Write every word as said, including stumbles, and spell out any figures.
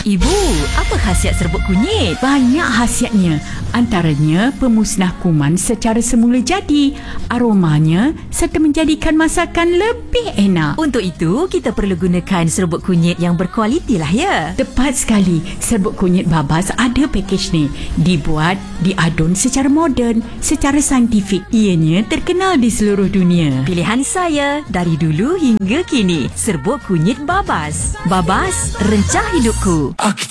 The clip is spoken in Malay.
Ibu, apa khasiat serbuk kunyit? Banyak khasiatnya. Antaranya pemusnah kuman secara semula jadi, aromanya serta menjadikan masakan lebih enak. Untuk itu, kita perlu gunakan serbuk kunyit yang berkualiti lah ya. Tepat sekali. Serbuk kunyit Babas ada pakej ni. Dibuat, diadun secara moden, secara saintifik. Ianya terkenal di seluruh dunia. Pilihan saya dari dulu hingga kini, serbuk kunyit Babas. Babas, rencah hidupku.